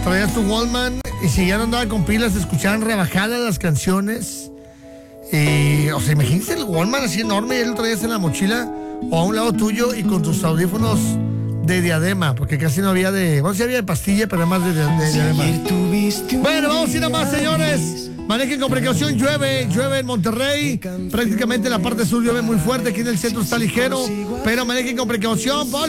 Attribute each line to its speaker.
Speaker 1: traías tu Walkman y si ya no andaba con pilas, se escuchaban rebajadas las canciones. O sea, imagínate el Walkman así enorme y él lo traías en la mochila o a un lado tuyo y con tus audífonos de diadema, porque casi no había sí había de pastilla, pero además de diadema. Bueno, vamos a ir a más, señores. Manejen con precaución, llueve en Monterrey. Prácticamente en la parte sur llueve muy fuerte, aquí en el centro está ligero, pero manejen con precaución.